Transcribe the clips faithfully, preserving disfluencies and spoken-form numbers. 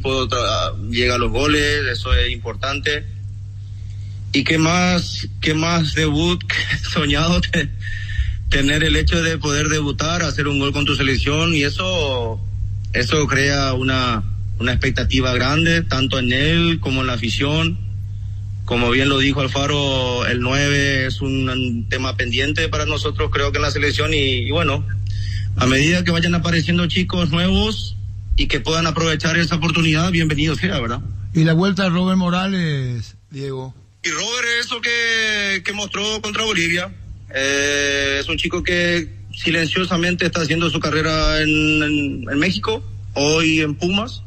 equipo tra- llega a los goles, eso es importante. Y qué más, qué más debut soñado te, tener el hecho de poder debutar, hacer un gol con tu selección, y eso, eso crea una, una expectativa grande, tanto en él como en la afición. Como bien lo dijo Alfaro, el nueve es un, un tema pendiente para nosotros, creo que en la selección, y, y bueno, a medida que vayan apareciendo chicos nuevos y que puedan aprovechar esa oportunidad, bienvenido sea, ¿verdad? Y la vuelta de Robert Morales, Diego. Y Robert, eso que, que mostró contra Bolivia, eh, es un chico que silenciosamente está haciendo su carrera en, en, en México, hoy en Pumas.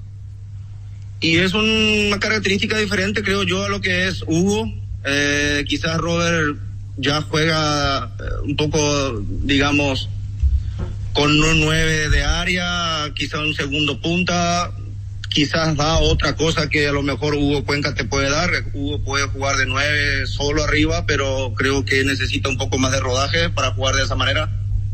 Y es un, una característica diferente, creo yo, a lo que es Hugo. Eh, quizás Robert ya juega eh, un poco, digamos, con un nueve de área, quizás un segundo punta, quizás da otra cosa que a lo mejor Hugo Cuenca te puede dar. Hugo puede jugar de nueve solo arriba, pero creo que necesita un poco más de rodaje para jugar de esa manera.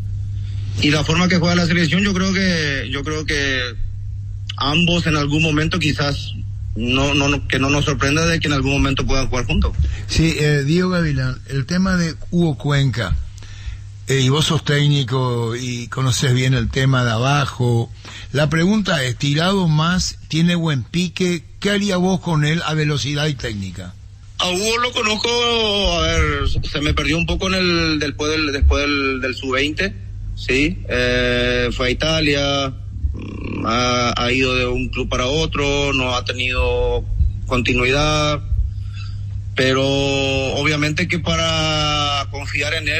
Y la forma que juega la selección, yo creo que, yo creo que ambos en algún momento quizás no, no, que no nos sorprenda de que en algún momento puedan jugar juntos. Sí, eh, Diego Gavilán, el tema de Hugo Cuenca, eh, y vos sos técnico y conoces bien el tema de abajo, la pregunta es, tirado más, tiene buen pique, ¿qué haría vos con él a velocidad y técnica? A Hugo lo conozco, a ver, se me perdió un poco en el, después del, después del, del sub veinte, sí, eh, fue a Italia, Ha, ha ido de un club para otro, no ha tenido continuidad, pero obviamente que para confiar en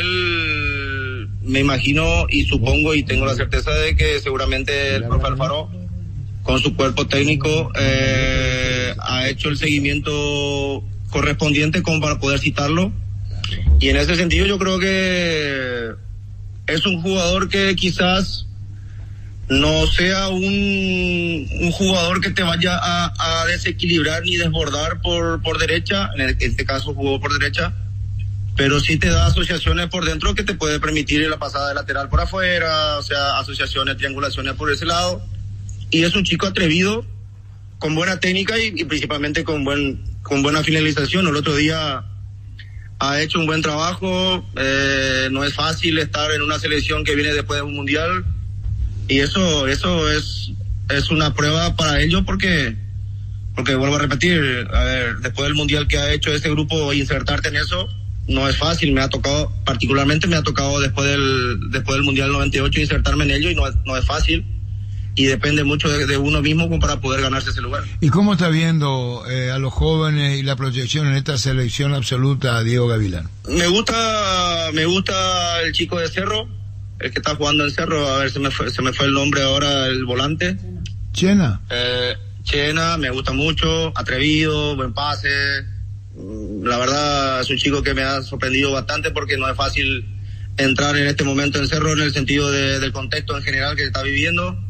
él, me imagino y supongo y tengo la certeza de que seguramente el profe Alfaro, con su cuerpo técnico, eh, ha hecho el seguimiento correspondiente como para poder citarlo, y en ese sentido yo creo que es un jugador que quizás no sea un, un jugador que te vaya a, a desequilibrar ni desbordar por, por derecha, en, el, en este caso jugó por derecha, pero sí te da asociaciones por dentro que te puede permitir la pasada de lateral por afuera, o sea, asociaciones, triangulaciones por ese lado, y es un chico atrevido, con buena técnica y, y principalmente con buen con buena finalización. El otro día ha hecho un buen trabajo, eh, no es fácil estar en una selección que viene después de un mundial, y eso eso es es una prueba para ellos, porque porque vuelvo a repetir, a ver, después del mundial que ha hecho este grupo, insertarte en eso no es fácil. Me ha tocado, particularmente me ha tocado después del después del mundial noventa y ocho, insertarme en ello, y no es, no es fácil, y depende mucho de, de uno mismo como para poder ganarse ese lugar. ¿Y cómo está viendo eh, a los jóvenes y la proyección en esta selección absoluta, Diego Gavilán? Me gusta me gusta el chico de Cerro, el que está jugando en Cerro, a ver, se me fue, se me fue el nombre ahora, el volante. Chena. Eh, Chena, me gusta mucho, atrevido, buen pase. La verdad es un chico que me ha sorprendido bastante, porque no es fácil entrar en este momento en Cerro en el sentido de, del contexto en general que está viviendo.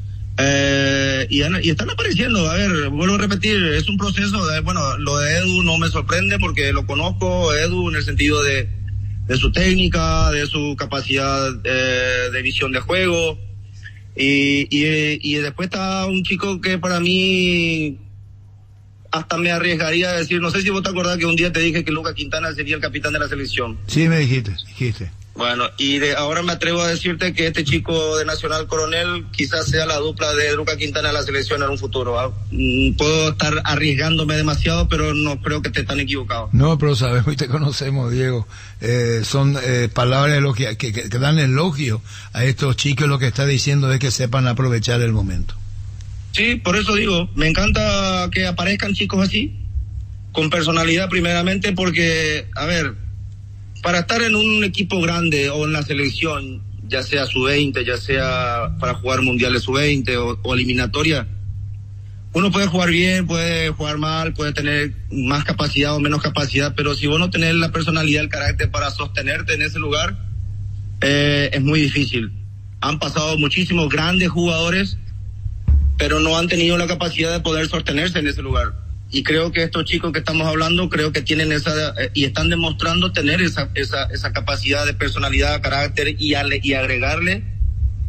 Eh, y, y están apareciendo, a ver, vuelvo a repetir, es un proceso de, bueno, lo de Edu no me sorprende porque lo conozco, Edu, en el sentido de de su técnica, de su capacidad eh, de visión de juego, y, y, y después está un chico que para mí hasta me arriesgaría a decir, no sé si vos te acordás que un día te dije que Lucas Quintana sería el capitán de la selección. Sí, me dijiste, dijiste. Bueno, y de, ahora me atrevo a decirte que este chico de Nacional Coronel quizás sea la dupla de Lucas Quintana en la selección en un futuro. ¿Ah? Puedo estar arriesgándome demasiado, pero no creo que esté tan equivocado. No, pero sabemos y te conocemos, Diego. Eh, son eh, palabras elogia, que, que, que dan elogio a estos chicos. Lo que está diciendo es que sepan aprovechar el momento. Sí, por eso digo, me encanta que aparezcan chicos así, con personalidad primeramente, porque, a ver, para estar en un equipo grande o en la selección, ya sea sub veinte, ya sea para jugar mundiales sub veinte o, o eliminatoria, uno puede jugar bien, puede jugar mal, puede tener más capacidad o menos capacidad, pero si vos no tenés la personalidad, el carácter para sostenerte en ese lugar, eh, es muy difícil. Han pasado muchísimos grandes jugadores, pero no han tenido la capacidad de poder sostenerse en ese lugar. Y creo que estos chicos que estamos hablando, creo que tienen esa, eh, y están demostrando tener esa, esa, esa capacidad de personalidad, carácter, y, ale, y agregarle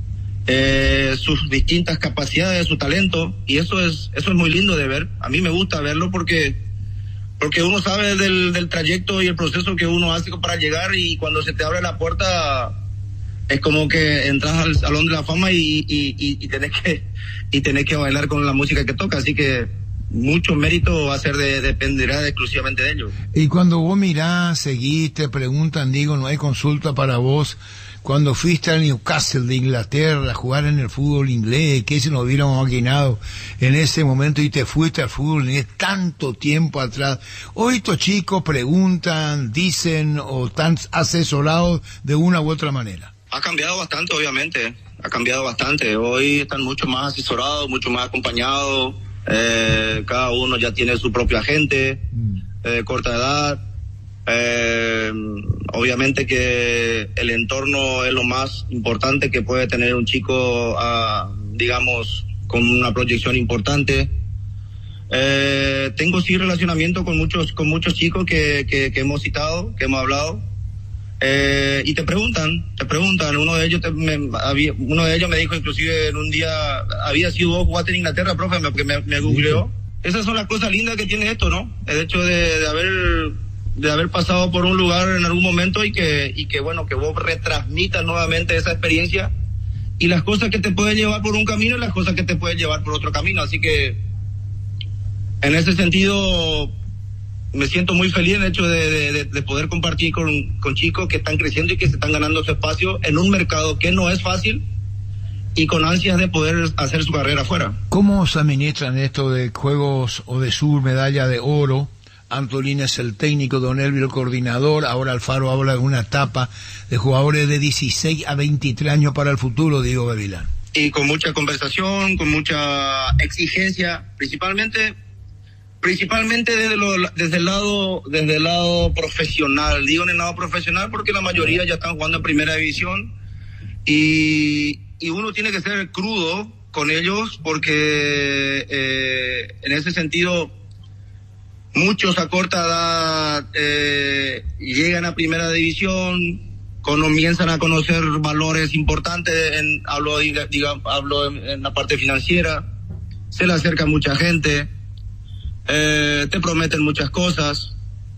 eh, sus distintas capacidades, su talento, y eso es eso es muy lindo de ver. A mí me gusta verlo porque porque uno sabe del, del trayecto y el proceso que uno hace para llegar, y cuando se te abre la puerta es como que entras al Salón de la Fama y, y, y, y tenés que y tenés que bailar con la música que toca, así que mucho mérito va a ser de, dependerá exclusivamente de ellos. Y cuando vos mirás, seguís, te preguntan, digo, no hay consulta para vos, cuando fuiste al Newcastle de Inglaterra a jugar en el fútbol inglés, que se nos hubiera imaginado en ese momento, y te fuiste al fútbol inglés tanto tiempo atrás. Hoy estos chicos preguntan, dicen o están asesorados de una u otra manera. Ha cambiado bastante, obviamente, ha cambiado bastante. Hoy están mucho más asesorados, mucho más acompañados. Eh, cada uno ya tiene su propia gente, mm. eh, corta edad. Eh, obviamente que el entorno es lo más importante que puede tener un chico, uh, digamos, con una proyección importante. Eh, tengo sí relacionamiento con muchos con muchos chicos que, que, que hemos citado, que hemos hablado. Eh, y te preguntan, te preguntan, uno de ellos te, me, había, uno de ellos me dijo inclusive en un día, había sido vos jugaste en Inglaterra, profe, porque me, me googleó. Esas son las cosas lindas que tiene esto, ¿no? El hecho de, de haber, de haber pasado por un lugar en algún momento y que, y que bueno, que vos retransmitas nuevamente esa experiencia y las cosas que te pueden llevar por un camino y las cosas que te pueden llevar por otro camino. Así que, en ese sentido, me siento muy feliz en el hecho de, de, de poder compartir con, con chicos que están creciendo y que se están ganando su espacio en un mercado que no es fácil y con ansias de poder hacer su carrera afuera. ¿Cómo se administran esto de Juegos o de Sur, medalla de oro? Antolín es el técnico, Don Elvio el coordinador, ahora Alfaro habla de una etapa de jugadores de dieciséis a veintitrés años para el futuro, Diego Gavilán. Y con mucha conversación, con mucha exigencia, principalmente... Principalmente desde, lo, desde el lado desde el lado profesional. Digo en el lado profesional porque la mayoría ya están jugando en primera división y, y uno tiene que ser crudo con ellos porque eh, en ese sentido muchos a corta edad eh, llegan a primera división, comienzan a conocer valores importantes, en, hablo, diga, hablo en, en la parte financiera, se le acerca mucha gente. Eh, te prometen muchas cosas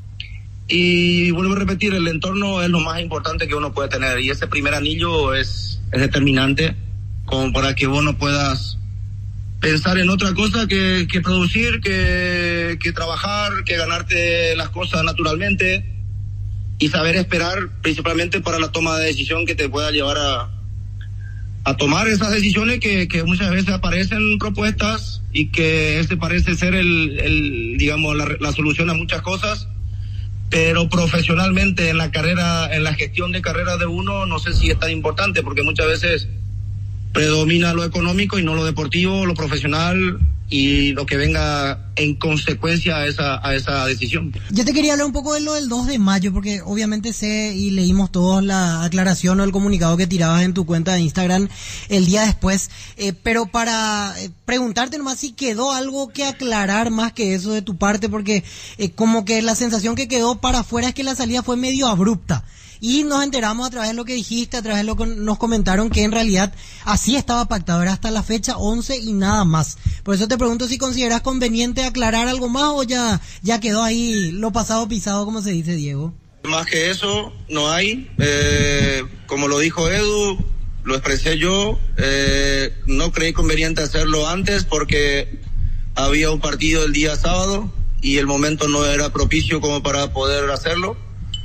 y vuelvo a repetir, el entorno es lo más importante que uno puede tener y ese primer anillo es, es determinante como para que vos no puedas pensar en otra cosa que, que producir, que, que trabajar, que ganarte las cosas naturalmente y saber esperar principalmente para la toma de decisión que te pueda llevar a a tomar esas decisiones que, que muchas veces aparecen propuestas y que ese parece ser el, el digamos, la, la solución a muchas cosas, pero profesionalmente en la carrera, en la gestión de carrera de uno, no sé si es tan importante, porque muchas veces predomina lo económico y no lo deportivo, lo profesional y lo que venga en consecuencia a esa a esa decisión. Yo te quería hablar un poco de lo del dos de mayo, porque obviamente sé y leímos todos la aclaración o el comunicado que tirabas en tu cuenta de Instagram el día después, eh, pero para eh, preguntarte nomás si quedó algo que aclarar más que eso de tu parte, porque eh, como que la sensación que quedó para afuera es que la salida fue medio abrupta. Y nos enteramos a través de lo que dijiste, a través de lo que nos comentaron, que en realidad así estaba pactado, era hasta la fecha once y nada más. Por eso te pregunto si consideras conveniente aclarar algo más o ya, ya quedó ahí lo pasado pisado, como se dice, Diego. Más que eso, no hay. Eh, como lo dijo Edu, lo expresé yo, eh, no creí conveniente hacerlo antes porque había un partido el día sábado y el momento no era propicio como para poder hacerlo.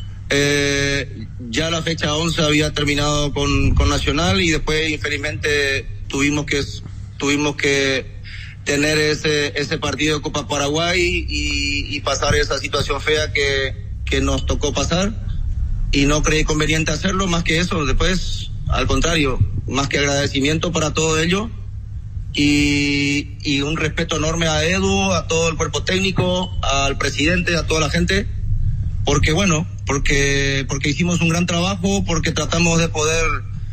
Eh, ya la fecha once había terminado con, con Nacional y después infelizmente tuvimos que tuvimos que tener ese ese partido de Copa Paraguay y, y pasar esa situación fea que, que nos tocó pasar y no creí conveniente hacerlo. Más que eso, después al contrario, más que agradecimiento para todo ello y, y un respeto enorme a Edu, a todo el cuerpo técnico, al presidente, a toda la gente, porque bueno, porque porque hicimos un gran trabajo, porque tratamos de poder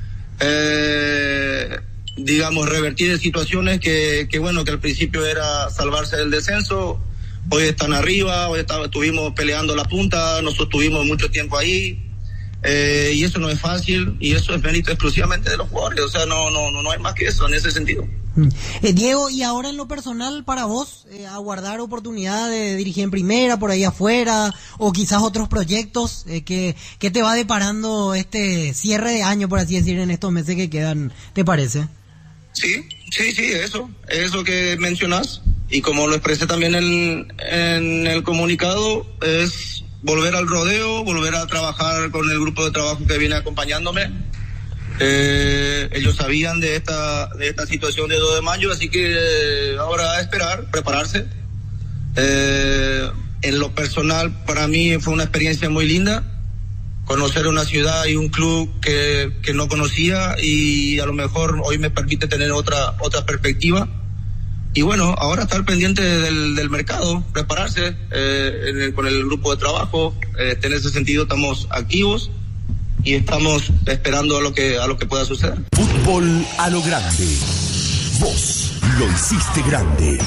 eh, digamos revertir situaciones que, que bueno, que al principio era salvarse del descenso, hoy están arriba, hoy está, estuvimos peleando la punta, nosotros estuvimos mucho tiempo ahí, Eh, y eso no es fácil, y eso es mérito exclusivamente de los jugadores. O sea, no, no, no, no hay más que eso en ese sentido. Eh, Diego, y ahora en lo personal para vos, eh, aguardar oportunidad de dirigir en primera, por ahí afuera, o quizás otros proyectos, eh, que, que te va deparando este cierre de año, por así decir, en estos meses que quedan, ¿te parece? Sí, sí, sí, eso, eso que mencionás, y como lo expresé también en, en el comunicado, es volver al rodeo, volver a trabajar con el grupo de trabajo que viene acompañándome. Eh, ellos sabían de esta de esta situación de dos de mayo, así que eh, ahora a esperar, prepararse. Eh, en lo personal, para mí fue una experiencia muy linda, conocer una ciudad y un club que, que no conocía, y a lo mejor hoy me permite tener otra otra perspectiva. Y bueno, ahora estar pendiente del, del mercado, prepararse eh, en el, con el grupo de trabajo. Eh, en ese sentido estamos activos y estamos esperando a lo que a lo que pueda suceder. Fútbol a lo grande. Vos lo hiciste grande.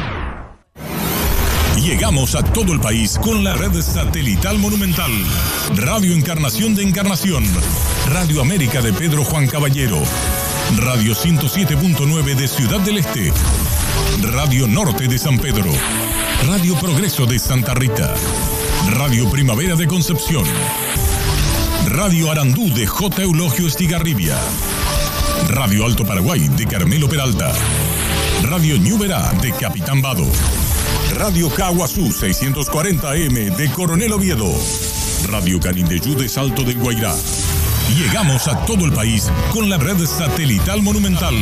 Llegamos a todo el país con la red satelital Monumental. Radio Encarnación de Encarnación. Radio América de Pedro Juan Caballero. Radio ciento siete punto nueve de Ciudad del Este. Radio Norte de San Pedro. Radio Progreso de Santa Rita. Radio Primavera de Concepción. Radio Arandú de J. Eulogio Estigarribia. Radio Alto Paraguay de Carmelo Peralta. Radio Ñuberá de Capitán Vado. Radio Caguazú seiscientos cuarenta A M de Coronel Oviedo. Radio Canindeyú de Salto del Guairá. Llegamos a todo el país con la red satelital Monumental.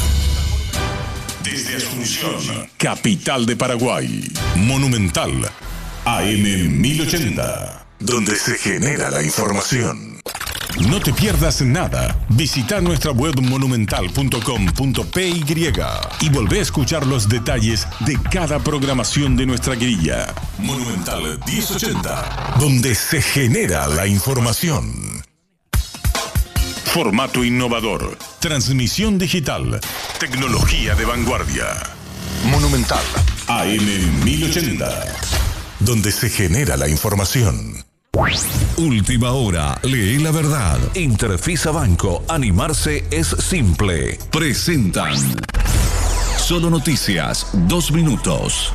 Desde Asunción, capital de Paraguay. Monumental A M mil ochenta. Donde se genera la información. No te pierdas nada. Visita nuestra web monumental punto com punto p y y volvé a escuchar los detalles de cada programación de nuestra grilla. Monumental diez ochenta, donde se genera la información. Formato innovador, transmisión digital, tecnología de vanguardia. Monumental A M mil ochenta, donde se genera la información. Última hora, lee la verdad. Interfisa Banco, animarse es simple. Presentan Solo Noticias, dos minutos.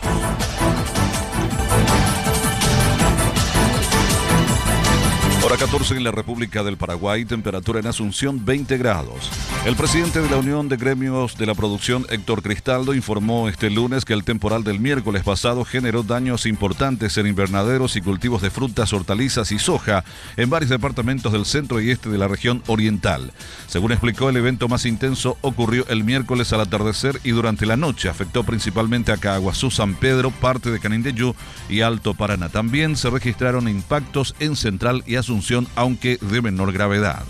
Hora catorce en la República del Paraguay, temperatura en Asunción veinte grados. El presidente de la Unión de Gremios de la Producción, Héctor Cristaldo, informó este lunes que el temporal del miércoles pasado generó daños importantes en invernaderos y cultivos de frutas, hortalizas y soja en varios departamentos del centro y este de la región oriental. Según explicó, el evento más intenso ocurrió el miércoles al atardecer y durante la noche. Afectó principalmente a Caguazú, San Pedro, parte de Canindeyú y Alto Paraná. También se registraron impactos en Central y Asunción, aunque de menor gravedad.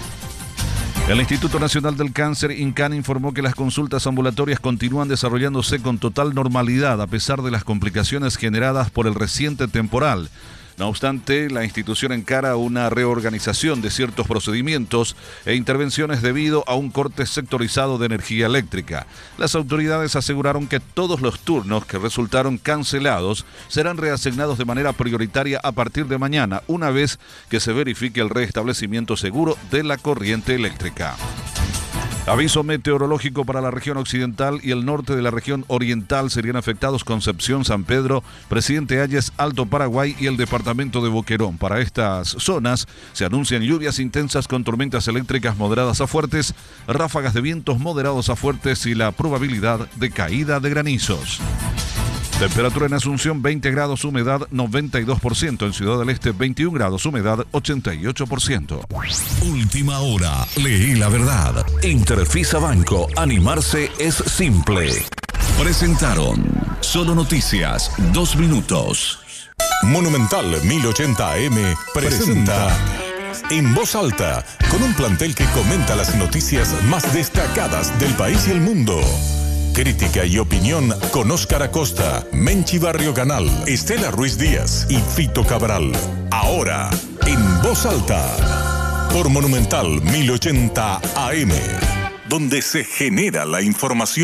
El Instituto Nacional del Cáncer, INCAN, informó que las consultas ambulatorias continúan desarrollándose con total normalidad a pesar de las complicaciones generadas por el reciente temporal. No obstante, la institución encara una reorganización de ciertos procedimientos e intervenciones debido a un corte sectorizado de energía eléctrica. Las autoridades aseguraron que todos los turnos que resultaron cancelados serán reasignados de manera prioritaria a partir de mañana, una vez que se verifique el restablecimiento seguro de la corriente eléctrica. Aviso meteorológico para la región occidental y el norte de la región oriental. Serían afectados Concepción, San Pedro, Presidente Hayes, Alto Paraguay y el departamento de Boquerón. Para estas zonas se anuncian lluvias intensas con tormentas eléctricas moderadas a fuertes, ráfagas de vientos moderados a fuertes y la probabilidad de caída de granizos. Temperatura en Asunción veinte grados, humedad noventa y dos por ciento. En Ciudad del Este veintiún grados, humedad ochenta y ocho por ciento. Última hora, leí la verdad. Interfisa Banco, animarse es simple. Presentaron Solo Noticias, dos minutos. Monumental mil ochenta A M presenta En Voz Alta, con un plantel que comenta las noticias más destacadas del país y el mundo. Crítica y opinión con Óscar Acosta, Menchi Barrio Canal, Estela Ruiz Díaz y Fito Cabral. Ahora, en Voz Alta, por Monumental mil ochenta A M, donde se genera la información.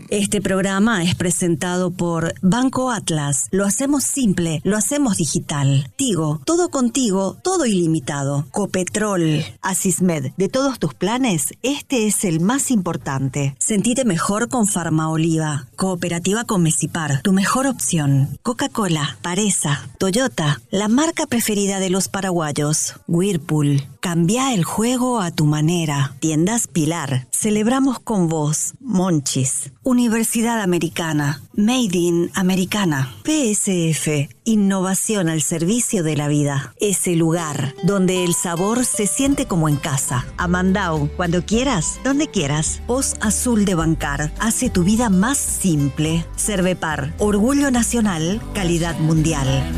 Este programa es presentado por Banco Atlas. Lo hacemos simple, lo hacemos digital. Tigo, todo contigo, todo ilimitado. Copetrol. Asismed, de todos tus planes, este es el más importante. Sentite mejor con Farmaoliva. Cooperativa con Mesipar, tu mejor opción. Coca-Cola, Paresa, Toyota, la marca preferida de los paraguayos. Whirlpool, cambia el juego a tu manera. Tiendas Pilar, celebramos con vos. Monchis, Universidad Americana, Made in Americana. P S F, innovación al servicio de la vida. Ese lugar donde el sabor se siente como en casa. Amandau, cuando quieras, donde quieras. Voz Azul de Bancar, hace tu vida más simple. Cervepar, orgullo nacional, calidad mundial.